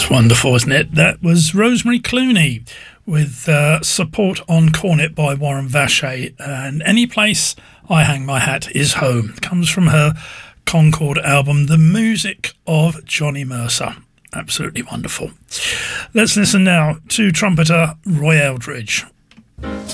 Wonderful, isn't it? That was Rosemary Clooney with Support on Cornet by Warren Vacher, and Any Place I Hang My Hat Is Home comes from her Concord album, The Music of Johnny Mercer. Absolutely wonderful. Let's listen now to trumpeter Roy Eldridge.